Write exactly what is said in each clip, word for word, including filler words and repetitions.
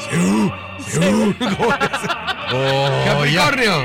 Sí, sí. Oh, Capricornio.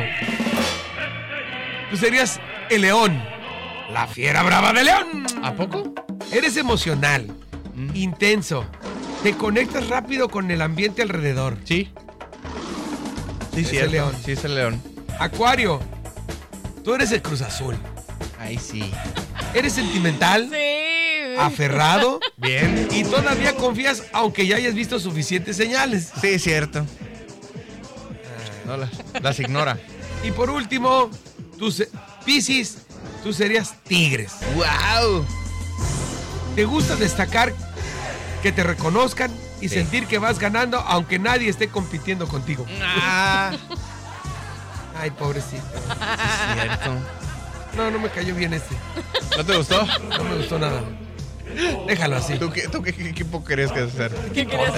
Tú serías el león. La fiera brava de León. ¿A poco? Eres emocional, mm. intenso. Te conectas rápido con el ambiente alrededor. Sí. Sí, sí, es el león. Sí, es el león. Acuario. Tú eres el Cruz Azul. Ahí sí. Eres sentimental. Sí. Aferrado. Bien. Y todavía confías aunque ya hayas visto suficientes señales. Sí, cierto. No, las, las ignora. Y por último, tú se- Piscis, tú serías Tigres. ¡Wow! Te gusta destacar, que te reconozcan y Sí. sentir que vas ganando aunque nadie esté compitiendo contigo. Ah, Ay, pobrecito. sí, cierto. No, no me cayó bien este. ¿No te gustó? No me gustó nada. Déjalo así. ¿Tú qué, tú qué, qué equipo querías que hacer? ¿Qué crees?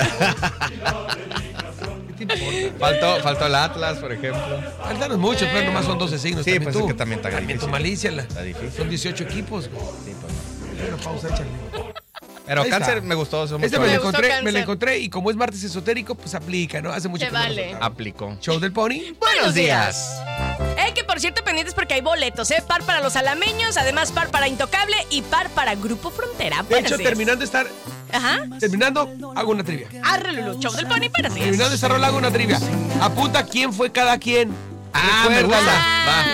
¿Qué te importa? Faltó, faltó el Atlas, por ejemplo. Faltaron muchos, pero nomás son doce signos. Sí, también pues tú. es que también está También tu difícil. malicia. La, Está difícil. Son dieciocho equipos. Güey. Sí, pues. Una pausa, échale. Pero Ahí cáncer está. me gustó. somos Este me lo Me todos. gustó encontré, Cáncer. me lo encontré y como es martes esotérico, pues aplica, ¿no? Hace mucho Se que no nos vale. tocaba. Aplicó. Show del Pony. Buenos días. Eh, que por cierto, pendientes porque hay boletos, ¿eh? Par para los alameños, además par para Intocable y par para Grupo Frontera. De Buenos hecho, días. terminando estar, Ajá. terminando, hago una trivia. Arre, Lulú, Show del Pony, buenos días. Terminando esta rola, hago una trivia. Apunta quién fue cada quien. Ah, me Recuérdala. gusta. Va.